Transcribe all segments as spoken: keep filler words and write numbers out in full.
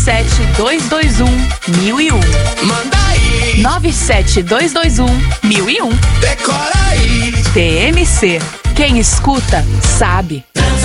sete dois dois um mil e um. Manda aí. nove sete dois dois um mil e um. Decora aí. T M C. Quem escuta, sabe.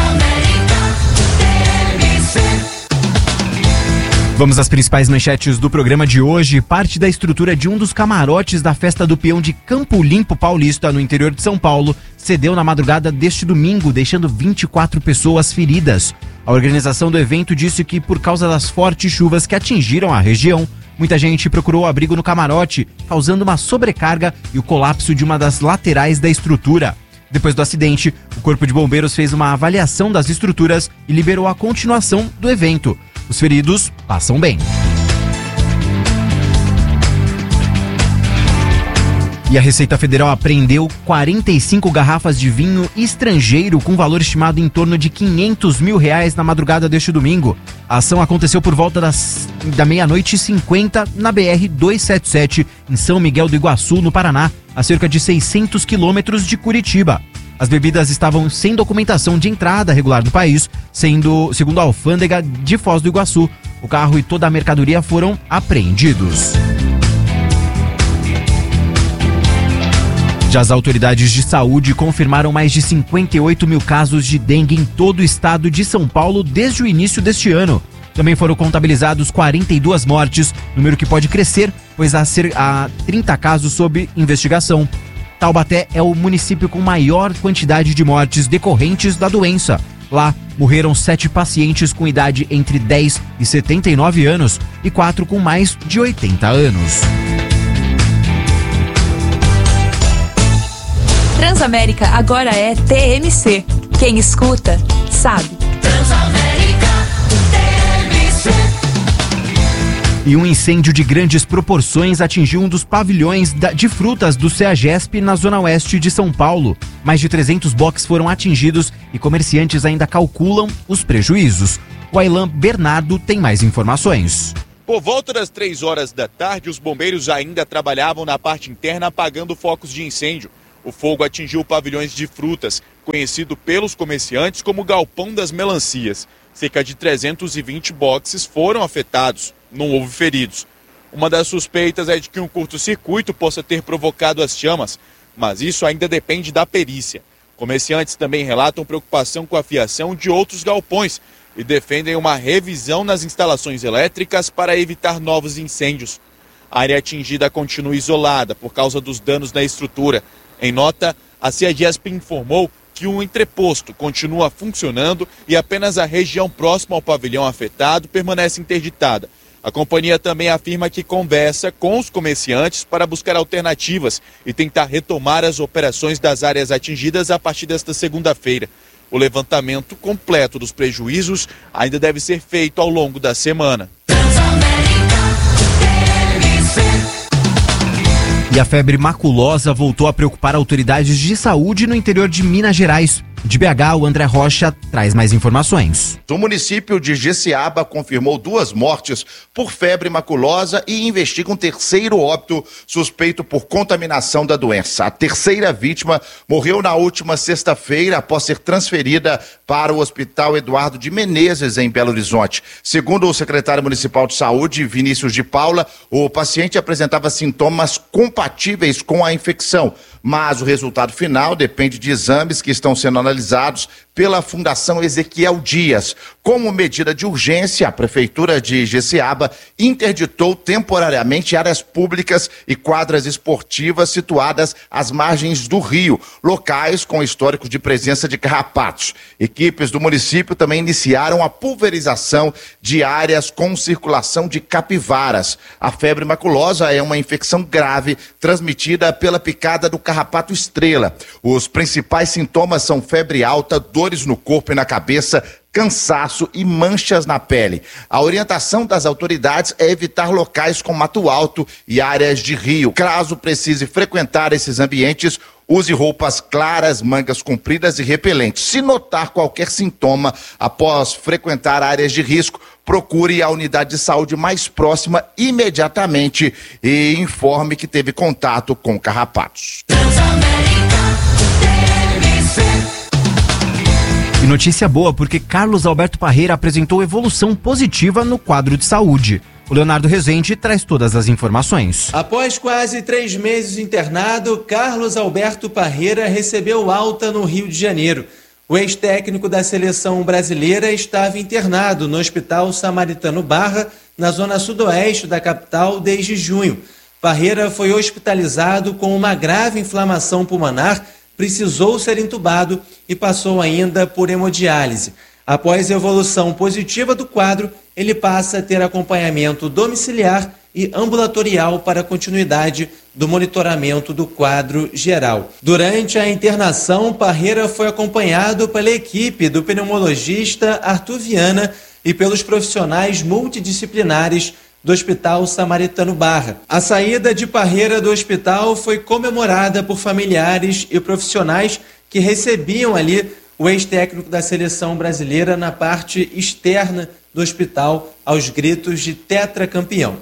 Vamos às principais manchetes do programa de hoje. Parte da estrutura de um dos camarotes da festa do peão de Campo Limpo Paulista, no interior de São Paulo, cedeu na madrugada deste domingo, deixando vinte e quatro pessoas feridas. A organização do evento disse que, por causa das fortes chuvas que atingiram a região, muita gente procurou abrigo no camarote, causando uma sobrecarga e o colapso de uma das laterais da estrutura. Depois do acidente, o Corpo de Bombeiros fez uma avaliação das estruturas e liberou a continuação do evento. Os feridos passam bem. E a Receita Federal apreendeu quarenta e cinco garrafas de vinho estrangeiro com valor estimado em torno de quinhentos mil reais na madrugada deste domingo. A ação aconteceu por volta das, da meia-noite e cinquenta na B R duzentos e setenta e sete, em São Miguel do Iguaçu, no Paraná, a cerca de seiscentos quilômetros de Curitiba. As bebidas estavam sem documentação de entrada regular no país, sendo, segundo a alfândega de Foz do Iguaçu, o carro e toda a mercadoria foram apreendidos. Já as autoridades de saúde confirmaram mais de cinquenta e oito mil casos de dengue em todo o estado de São Paulo desde o início deste ano. Também foram contabilizados quarenta e duas mortes, número que pode crescer, pois há, há trinta casos sob investigação. Taubaté é o município com maior quantidade de mortes decorrentes da doença. Lá, morreram sete pacientes com idade entre dez e setenta e nove anos e quatro com mais de oitenta anos. Transamérica agora é T M C. Quem escuta, sabe. Transamérica, T M C. E um incêndio de grandes proporções atingiu um dos pavilhões de frutas do CEAGESP na zona oeste de São Paulo. Mais de trezentos boxes foram atingidos e comerciantes ainda calculam os prejuízos. O Ailan Bernardo tem mais informações. Por volta das três horas da tarde, os bombeiros ainda trabalhavam na parte interna apagando focos de incêndio. O fogo atingiu pavilhões de frutas, conhecido pelos comerciantes como Galpão das Melancias. Cerca de trezentos e vinte boxes foram afetados. Não houve feridos. Uma das suspeitas é de que um curto-circuito possa ter provocado as chamas, mas isso ainda depende da perícia. Comerciantes também relatam preocupação com a fiação de outros galpões e defendem uma revisão nas instalações elétricas para evitar novos incêndios. A área atingida continua isolada por causa dos danos na estrutura. Em nota, a CEAGESP informou que o entreposto continua funcionando e apenas a região próxima ao pavilhão afetado permanece interditada. A companhia também afirma que conversa com os comerciantes para buscar alternativas e tentar retomar as operações das áreas atingidas a partir desta segunda-feira. O levantamento completo dos prejuízos ainda deve ser feito ao longo da semana. E a febre maculosa voltou a preocupar autoridades de saúde no interior de Minas Gerais. De B H, o André Rocha traz mais informações. O município de Jeceaba confirmou duas mortes por febre maculosa e investiga um terceiro óbito suspeito por contaminação da doença. A terceira vítima morreu na última sexta-feira após ser transferida para o Hospital Eduardo de Menezes, em Belo Horizonte. Segundo o secretário municipal de saúde, Vinícius de Paula, o paciente apresentava sintomas compatíveis com a infecção, mas o resultado final depende de exames que estão sendo analisados pela Fundação Ezequiel Dias. Como medida de urgência, a Prefeitura de Jeceaba interditou temporariamente áreas públicas e quadras esportivas situadas às margens do rio, locais com histórico de presença de carrapatos. Equipes do município também iniciaram a pulverização de áreas com circulação de capivaras. A febre maculosa é uma infecção grave transmitida pela picada do carrapato estrela. Os principais sintomas são febre alta, dores no corpo e na cabeça, cansaço e manchas na pele. A orientação das autoridades é evitar locais com mato alto e áreas de rio. Caso precise frequentar esses ambientes, use roupas claras, mangas compridas e repelentes. Se notar qualquer sintoma após frequentar áreas de risco, procure a unidade de saúde mais próxima imediatamente e informe que teve contato com carrapatos. E notícia boa, porque Carlos Alberto Parreira apresentou evolução positiva no quadro de saúde. O Leonardo Rezende traz todas as informações. Após quase três meses internado, Carlos Alberto Parreira recebeu alta no Rio de Janeiro. O ex-técnico da seleção brasileira estava internado no Hospital Samaritano Barra, na zona sudoeste da capital, desde junho. Parreira foi hospitalizado com uma grave inflamação pulmonar, precisou ser entubado e passou ainda por hemodiálise. Após evolução positiva do quadro, ele passa a ter acompanhamento domiciliar e ambulatorial para a continuidade do monitoramento do quadro geral. Durante a internação, Parreira foi acompanhado pela equipe do pneumologista Arthur Viana e pelos profissionais multidisciplinares do Hospital Samaritano Barra. A saída de Parreira do hospital foi comemorada por familiares e profissionais que recebiam ali o ex-técnico da seleção brasileira na parte externa do hospital aos gritos de tetracampeão.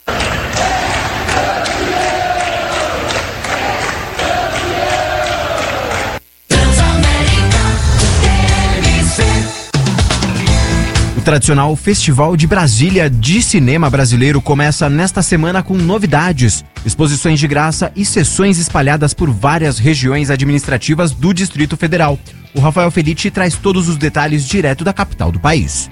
O tradicional Festival de Brasília de Cinema Brasileiro começa nesta semana com novidades, exposições de graça e sessões espalhadas por várias regiões administrativas do Distrito Federal. O Rafael Felitti traz todos os detalhes direto da capital do país.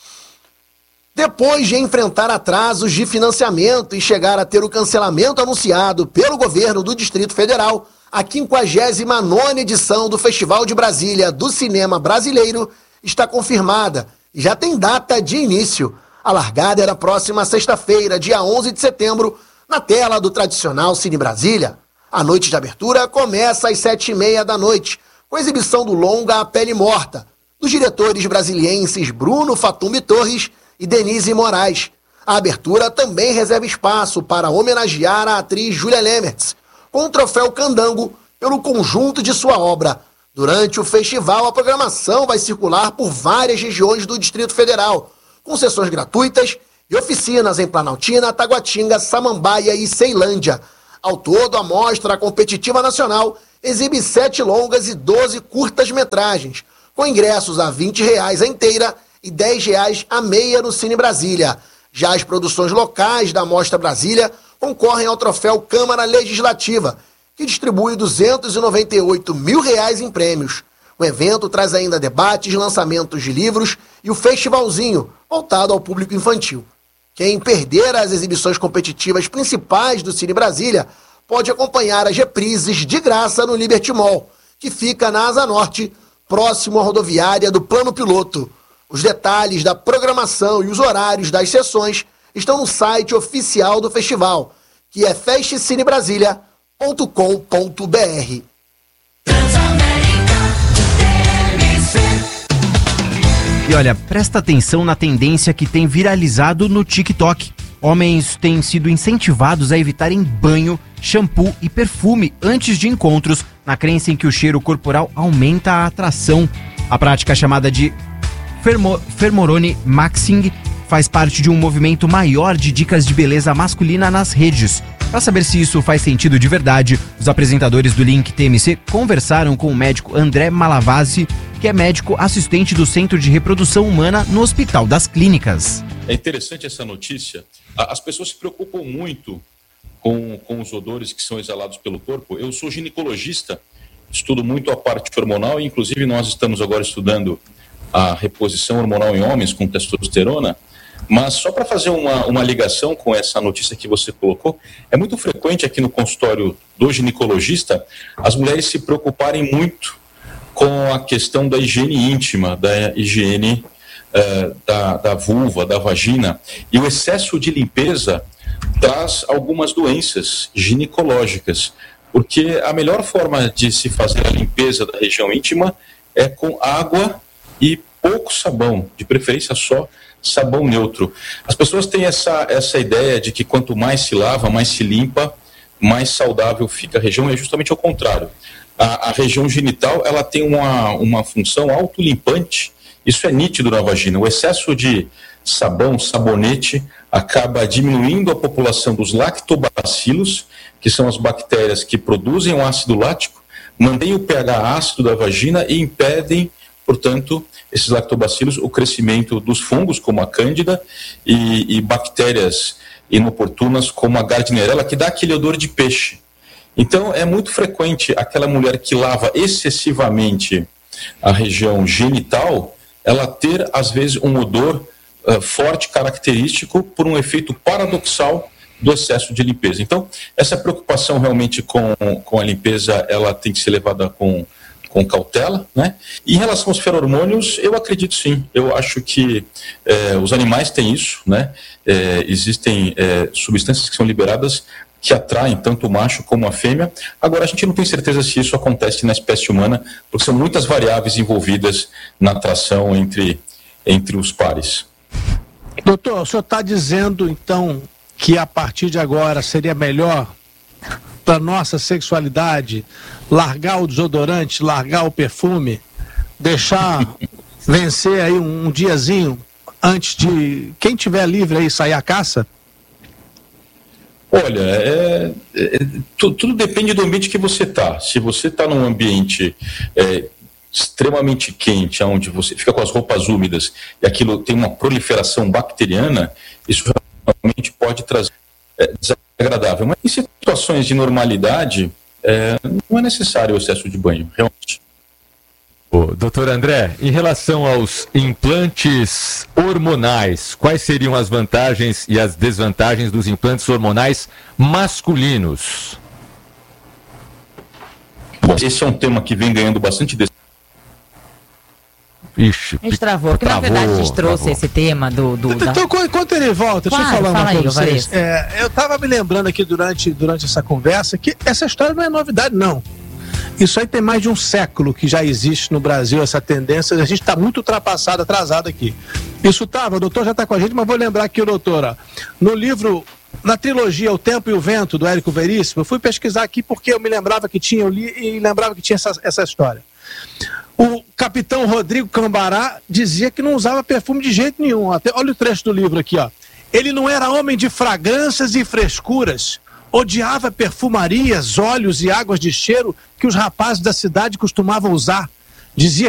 Depois de enfrentar atrasos de financiamento e chegar a ter o cancelamento anunciado pelo governo do Distrito Federal, a quinquagésima nona edição do Festival de Brasília do Cinema Brasileiro está confirmada e já tem data de início. A largada é na próxima sexta-feira, dia onze de setembro, na tela do tradicional Cine Brasília. A noite de abertura começa às sete e meia da noite, com a exibição do longa A Pele Morta, dos diretores brasilienses Bruno Fatumi Torres e Denise Moraes. A abertura também reserva espaço para homenagear a atriz Julia Lemertz, com o troféu Candango pelo conjunto de sua obra. Durante o festival, a programação vai circular por várias regiões do Distrito Federal, com sessões gratuitas e oficinas em Planaltina, Taguatinga, Samambaia e Ceilândia. Ao todo, a Mostra Competitiva Nacional exibe sete longas e doze curtas-metragens, com ingressos a vinte reais a inteira e dez reais a meia no Cine Brasília. Já as produções locais da Mostra Brasília concorrem ao troféu Câmara Legislativa, que distribui duzentos e noventa e oito mil reais em prêmios. O evento traz ainda debates, lançamentos de livros e o festivalzinho, voltado ao público infantil. Quem perder as exibições competitivas principais do Cine Brasília pode acompanhar as reprises de graça no Liberty Mall, que fica na Asa Norte, próximo à rodoviária do Plano Piloto. Os detalhes da programação e os horários das sessões estão no site oficial do festival, que é fest cine brasilia ponto com ponto b r. E olha, presta atenção na tendência que tem viralizado no TikTok. Homens têm sido incentivados a evitarem banho, shampoo e perfume antes de encontros, na crença em que o cheiro corporal aumenta a atração. A prática chamada de fermo, Fermorone Maxing faz parte de um movimento maior de dicas de beleza masculina nas redes. Para saber se isso faz sentido de verdade, os apresentadores do Link T M C conversaram com o médico André Malavasi, que é médico assistente do Centro de Reprodução Humana no Hospital das Clínicas. É interessante essa notícia. As pessoas se preocupam muito com, com os odores que são exalados pelo corpo. Eu sou ginecologista, estudo muito a parte hormonal e inclusive nós estamos agora estudando a reposição hormonal em homens com testosterona. Mas só para fazer uma, uma ligação com essa notícia que você colocou, é muito frequente aqui no consultório do ginecologista as mulheres se preocuparem muito com a questão da higiene íntima, da higiene uh, da, da vulva, da vagina. E o excesso de limpeza traz algumas doenças ginecológicas, porque a melhor forma de se fazer a limpeza da região íntima é com água e pouco sabão, de preferência só sabão neutro. As pessoas têm essa, essa ideia de que quanto mais se lava, mais se limpa, mais saudável fica a região, e é justamente ao contrário. A, a região genital, ela tem uma, uma função autolimpante, isso é nítido na vagina. O excesso de sabão, sabonete, acaba diminuindo a população dos lactobacilos, que são as bactérias que produzem o ácido lático, mantém o pH ácido da vagina e impedem portanto, esses lactobacilos, o crescimento dos fungos, como a cândida, e, e bactérias inoportunas, como a gardnerella, que dá aquele odor de peixe. Então, é muito frequente aquela mulher que lava excessivamente a região genital, ela ter, às vezes, um odor uh, forte, característico, por um efeito paradoxal do excesso de limpeza. Então, essa preocupação realmente com, com a limpeza, ela tem que ser levada com, com cautela, né? E em relação aos feromônios, eu acredito sim. Eu acho que eh, os animais têm isso, né? Eh, existem eh, substâncias que são liberadas que atraem tanto o macho como a fêmea. Agora, a gente não tem certeza se isso acontece na espécie humana, porque são muitas variáveis envolvidas na atração entre, entre os pares. Doutor, o senhor está dizendo, então, que a partir de agora seria melhor para nossa sexualidade largar o desodorante, largar o perfume, deixar vencer aí um, um diazinho antes de quem tiver livre aí sair à caça? Olha, é, é, tudo, tudo depende do ambiente que você está. Se você está num ambiente é, extremamente quente, onde você fica com as roupas úmidas e aquilo tem uma proliferação bacteriana, isso realmente pode trazer é, desagradável. Mas em situações de normalidade, é, não é necessário o excesso de banho, realmente. Ô, doutor André, em relação aos implantes hormonais, quais seriam as vantagens e as desvantagens dos implantes hormonais masculinos? Bom, esse é um tema que vem ganhando bastante des... Ixi, a gente travou, porque travou, na verdade a gente trouxe travou. esse tema do... do então, da... enquanto ele volta, claro, deixa eu falar uma fala coisa aí, pra vocês. É, eu estava me lembrando aqui durante, durante essa conversa que essa história não é novidade, não. Isso aí tem mais de um século que já existe no Brasil, essa tendência. A gente está muito ultrapassado, atrasado aqui. Isso estava, o doutor já está com a gente, mas vou lembrar aqui o doutor, ó, no livro, na trilogia O Tempo e o Vento, do Érico Veríssimo, eu fui pesquisar aqui porque eu me lembrava que tinha, eu li e lembrava que tinha essa, essa história. O capitão Rodrigo Cambará dizia que não usava perfume de jeito nenhum. Até, olha o trecho do livro aqui, ó. Ele não era homem de fragrâncias e frescuras. Odiava perfumarias, óleos e águas de cheiro que os rapazes da cidade costumavam usar. Dizia